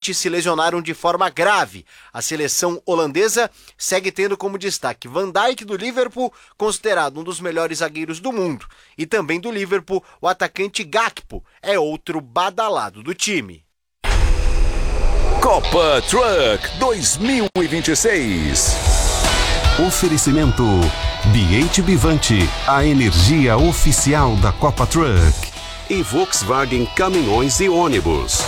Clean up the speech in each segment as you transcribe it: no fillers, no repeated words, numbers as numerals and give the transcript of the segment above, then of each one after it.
20 se lesionaram de forma grave. A seleção holandesa segue tendo como destaque Van Dijk do Liverpool, considerado um dos melhores zagueiros do mundo. E também do Liverpool, o atacante Gakpo é outro badalado do time. Copa Truck 2026. Oferecimento BH Bivante, a energia oficial da Copa Truck. E Volkswagen Caminhões e Ônibus.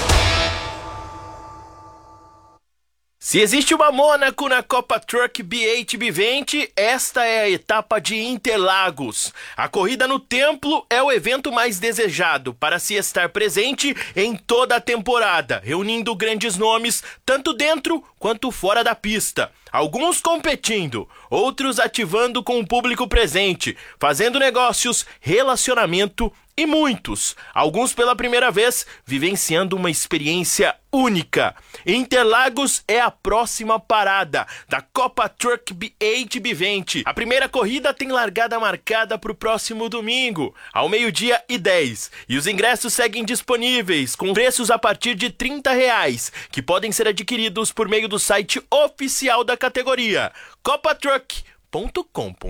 Se existe uma Mônaco na Copa Truck BH Bivante, esta é a etapa de Interlagos. A corrida no templo é o evento mais desejado para se estar presente em toda a temporada, reunindo grandes nomes tanto dentro quanto fora da pista. Alguns competindo, outros ativando com o público presente, fazendo negócios, relacionamento e muitos, alguns pela primeira vez, vivenciando uma experiência única. Interlagos é a próxima parada da Copa Truck BH Bivante. A primeira corrida tem largada marcada para o próximo domingo, ao 12h10. E os ingressos seguem disponíveis, com preços a partir de R$30, que podem ser adquiridos por meio do site oficial da categoria, copatruck.com.br.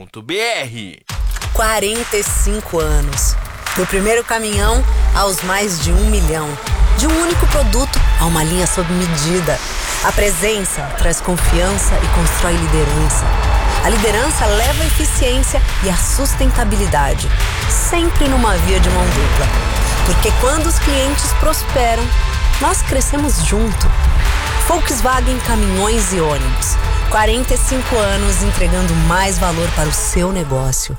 45 anos. Do primeiro caminhão aos mais de 1 milhão. De um único produto a uma linha sob medida. A presença traz confiança e constrói liderança. A liderança leva a eficiência e a sustentabilidade. Sempre numa via de mão dupla. Porque quando os clientes prosperam, nós crescemos junto. Volkswagen Caminhões e Ônibus. 45 anos entregando mais valor para o seu negócio.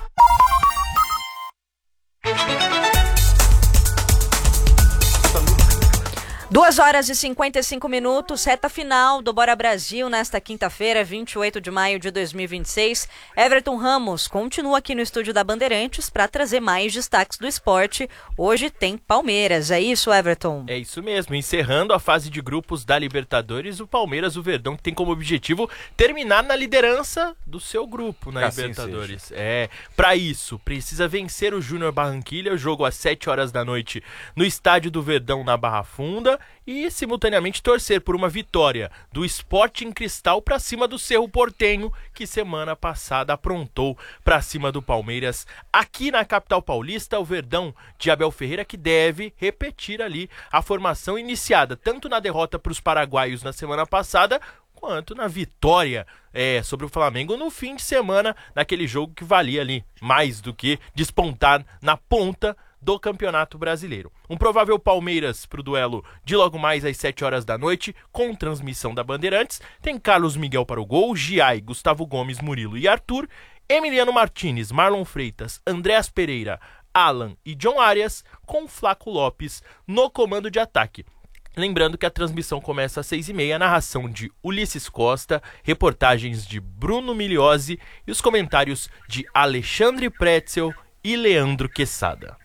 2h55, reta final do Bora Brasil nesta quinta-feira, 28 de maio de 2026. Everton Ramos continua aqui no estúdio da Bandeirantes para trazer mais destaques do esporte. Hoje tem Palmeiras, é isso, Everton? É isso mesmo, encerrando a fase de grupos da Libertadores, o Palmeiras, o Verdão, que tem como objetivo terminar na liderança do seu grupo na Libertadores. Para isso, precisa vencer o Júnior Barranquilla, o jogo às 7h da noite no estádio do Verdão, na Barra Funda, e simultaneamente torcer por uma vitória do Sporting Cristal para cima do Cerro Porteño, que semana passada aprontou para cima do Palmeiras aqui na capital paulista. O Verdão de Abel Ferreira, que deve repetir ali a formação iniciada tanto na derrota para os paraguaios na semana passada quanto na vitória sobre o Flamengo no fim de semana, naquele jogo que valia ali mais do que despontar na ponta do Campeonato Brasileiro. Um provável Palmeiras para o duelo de logo mais às 7h da noite, com transmissão da Bandeirantes. Tem Carlos Miguel para o gol, Giai, Gustavo Gomes, Murilo e Arthur, Emiliano Martínez, Marlon Freitas, Andréas Pereira, Alan e John Arias, com Flaco Lopes no comando de ataque. Lembrando que a transmissão começa às 6h30, narração de Ulisses Costa, reportagens de Bruno Migliozzi e os comentários de Alexandre Pretzel e Leandro Quesada.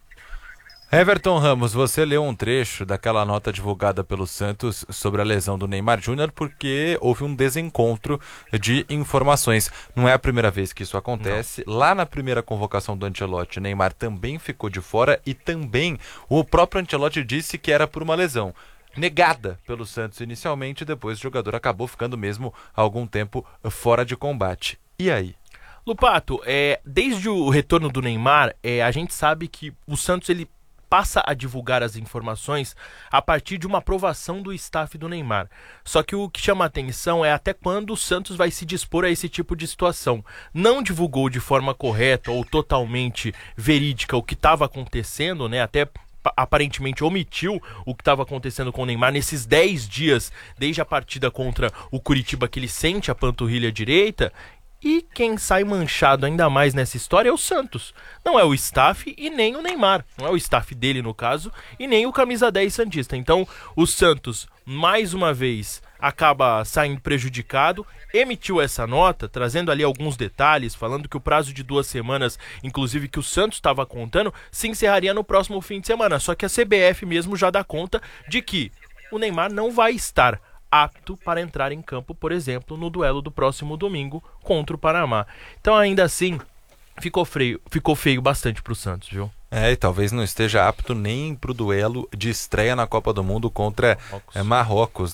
Everton Ramos, você leu um trecho daquela nota divulgada pelo Santos sobre a lesão do Neymar Júnior porque houve um desencontro de informações. Não é a primeira vez que isso acontece. Não. Lá na primeira convocação do Ancelotti, Neymar também ficou de fora e também o próprio Ancelotti disse que era por uma lesão negada pelo Santos inicialmente, depois o jogador acabou ficando mesmo algum tempo fora de combate. E aí? Lupato, desde o retorno do Neymar, a gente sabe que o Santos ele passa a divulgar as informações a partir de uma aprovação do staff do Neymar. Só que o que chama a atenção é até quando o Santos vai se dispor a esse tipo de situação. Não divulgou de forma correta ou totalmente verídica o que estava acontecendo, né? Até aparentemente omitiu o que estava acontecendo com o Neymar nesses 10 dias, desde a partida contra o Curitiba, que ele sente a panturrilha direita. E quem sai manchado ainda mais nessa história é o Santos. Não é o staff e nem o Neymar. Não é o staff dele, no caso, e nem o camisa 10 santista. Então, o Santos, mais uma vez, acaba saindo prejudicado. Emitiu essa nota, trazendo ali alguns detalhes, falando que o prazo de 2 semanas, inclusive que o Santos estava contando, se encerraria no próximo fim de semana. Só que a CBF mesmo já dá conta de que o Neymar não vai estar apto para entrar em campo, por exemplo, no duelo do próximo domingo contra o Panamá. Então, ainda assim, ficou feio bastante pro Santos, viu? E talvez não esteja apto nem pro duelo de estreia na Copa do Mundo contra Marrocos.